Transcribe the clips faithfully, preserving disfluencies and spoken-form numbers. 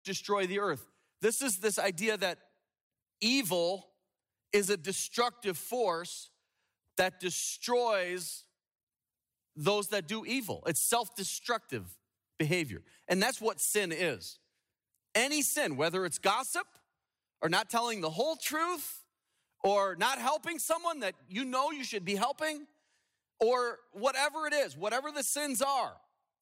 destroy the earth. This is this idea that evil is a destructive force that destroys those that do evil. It's self-destructive behavior. And that's what sin is. Any sin, whether it's gossip or not telling the whole truth or not helping someone that you know you should be helping, or whatever it is, whatever the sins are,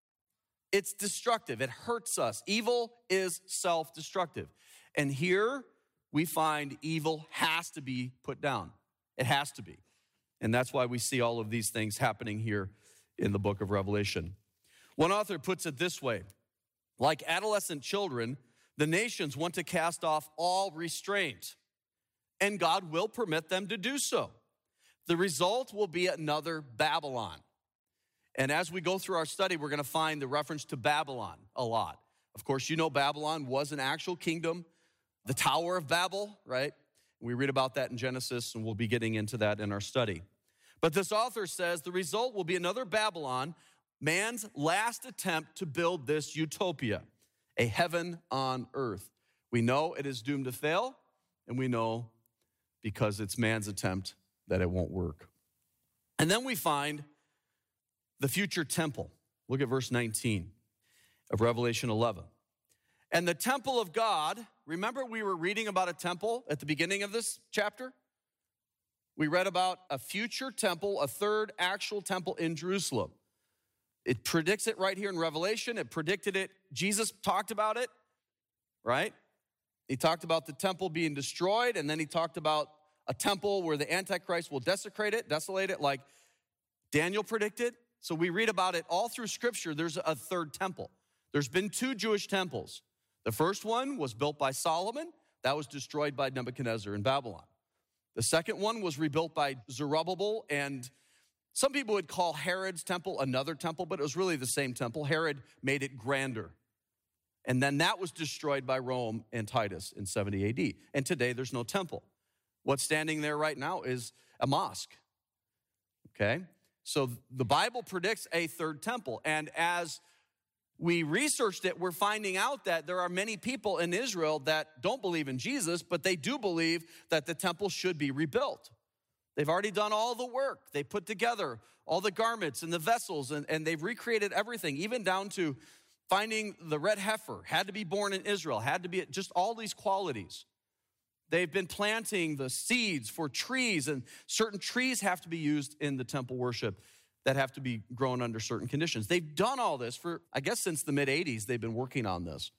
it's destructive. It hurts us. Evil is self-destructive. And here we find evil has to be put down. It has to be. And that's why we see all of these things happening here in the book of Revelation. One author puts it this way: like adolescent children, the nations want to cast off all restraint, and God will permit them to do so. The result will be another Babylon. And as we go through our study, we're going to find the reference to Babylon a lot. Of course, you know Babylon was an actual kingdom, the Tower of Babel, right? We read about that in Genesis, and we'll be getting into that in our study. But this author says the result will be another Babylon, man's last attempt to build this utopia, a heaven on earth. We know it is doomed to fail, and we know because it's man's attempt that it won't work. And then we find the future temple. Look at verse nineteen of Revelation eleven. And the temple of God, remember we were reading about a temple at the beginning of this chapter? We read about a future temple, a third actual temple in Jerusalem. It predicts it right here in Revelation. It predicted it. Jesus talked about it, right? He talked about the temple being destroyed, and then he talked about a temple where the Antichrist will desecrate it, desolate it, like Daniel predicted. So we read about it all through Scripture. There's a third temple. There's been two Jewish temples. The first one was built by Solomon. That was destroyed by Nebuchadnezzar in Babylon. The second one was rebuilt by Zerubbabel, and some people would call Herod's temple another temple, but it was really the same temple. Herod made it grander. And then that was destroyed by Rome and Titus in seventy A D. And today there's no temple. What's standing there right now is a mosque. Okay? So the Bible predicts a third temple. And as we researched it, we're finding out that there are many people in Israel that don't believe in Jesus, but they do believe that the temple should be rebuilt. They've already done all the work. They put together all the garments and the vessels, and, and they've recreated everything, even down to finding the red heifer, had to be born in Israel, had to be just all these qualities. They've been planting the seeds for trees, and certain trees have to be used in the temple worship that have to be grown under certain conditions. They've done all this for, I guess, since the mid eighties, they've been working on this.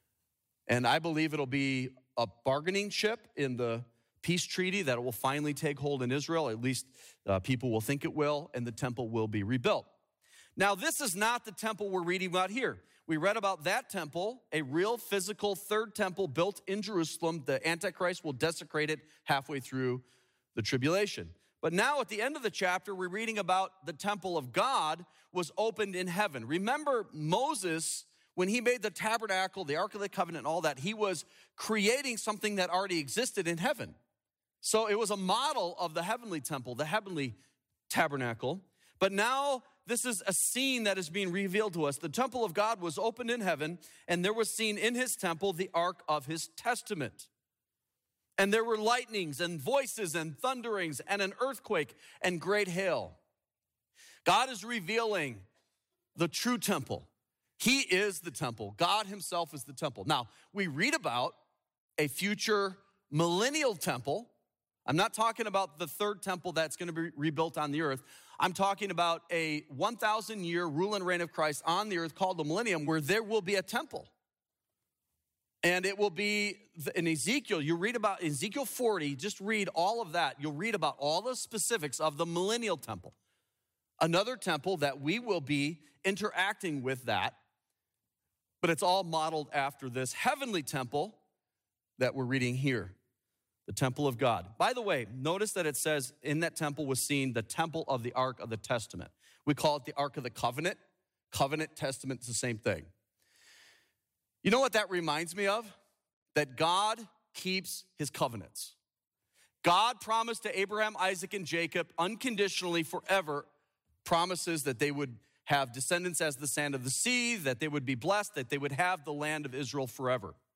And I believe it'll be a bargaining chip in the peace treaty that will finally take hold in Israel. At least uh, people will think it will, and the temple will be rebuilt. Now, this is not the temple we're reading about here. We read about that temple, a real physical third temple built in Jerusalem. The Antichrist will desecrate it halfway through the tribulation. But now at the end of the chapter, we're reading about the temple of God was opened in heaven. Remember Moses, when he made the tabernacle, the Ark of the Covenant, and all that, he was creating something that already existed in heaven. So it was a model of the heavenly temple, the heavenly tabernacle. But now this is a scene that is being revealed to us. The temple of God was opened in heaven, and there was seen in his temple the ark of his testament. And there were lightnings and voices and thunderings and an earthquake and great hail. God is revealing the true temple. He is the temple. God himself is the temple. Now, we read about a future millennial temple. I'm not talking about the third temple that's going to be rebuilt on the earth. I'm talking about a one thousand year rule and reign of Christ on the earth called the millennium, where there will be a temple. And it will be in Ezekiel. You read about Ezekiel forty, just read all of that. You'll read about all the specifics of the millennial temple. Another temple that we will be interacting with that. But it's all modeled after this heavenly temple that we're reading here, the temple of God. By the way, notice that it says in that temple was seen the temple of the Ark of the Testament. We call it the Ark of the Covenant. Covenant, Testament, it's the same thing. You know what that reminds me of? That God keeps his covenants. God promised to Abraham, Isaac, and Jacob unconditionally forever promises that they would have descendants as the sand of the sea, that they would be blessed, that they would have the land of Israel forever.